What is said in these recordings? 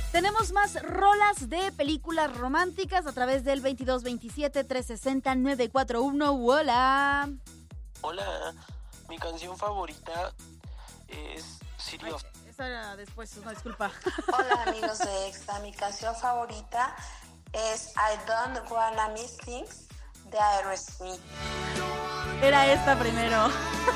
Tenemos más rolas de películas románticas a través del 2227-360-941. ¡Hola! Hola, mi canción favorita es City of... Esa era después, una disculpa. Hola amigos de Extra, mi canción favorita es I Don't Wanna Miss Things de Aerosmith. Era esta primero.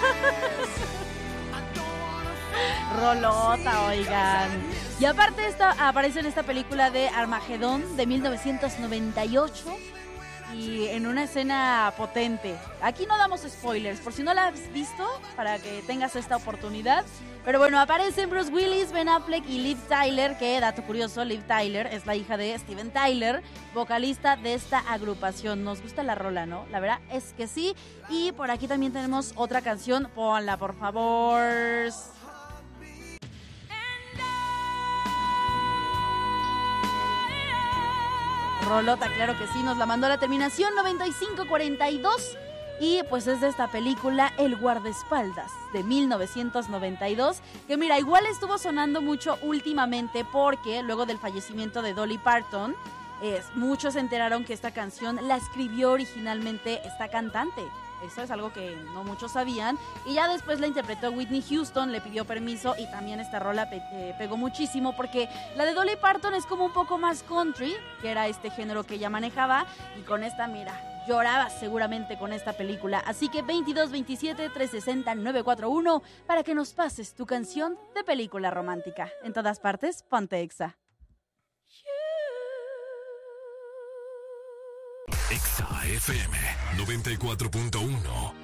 Rolota, oigan. Y aparte esta aparece en esta película de Armagedón de 1998 y en una escena potente. Aquí no damos spoilers, por si no la has visto, para que tengas esta oportunidad. Pero bueno, aparecen Bruce Willis, Ben Affleck y Liv Tyler, que, dato curioso, Liv Tyler es la hija de Steven Tyler, vocalista de esta agrupación. Nos gusta la rola, ¿no? La verdad es que sí. Y por aquí también tenemos otra canción. Ponla, por favor. Rolota, claro que sí, nos la mandó a la terminación 9542 y pues es de esta película El guardaespaldas de 1992, que mira, igual estuvo sonando mucho últimamente porque luego del fallecimiento de Dolly Parton, muchos se enteraron que esta canción la escribió originalmente esta cantante. Eso es algo que no muchos sabían. Y ya después la interpretó Whitney Houston, le pidió permiso y también esta rola pegó muchísimo porque la de Dolly Parton es como un poco más country, que era este género que ella manejaba. Y con esta, mira, llorabas seguramente con esta película. Así que 2227-360-941 para que nos pases tu canción de película romántica. En todas partes, ponte Exa. Exa FM 94.1.